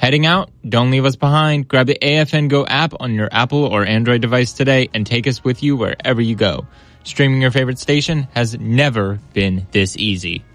Heading out? Don't leave us behind. Grab the AFN Go app on your Apple or Android device today and take us with you wherever you go. Streaming your favorite station has never been this easy.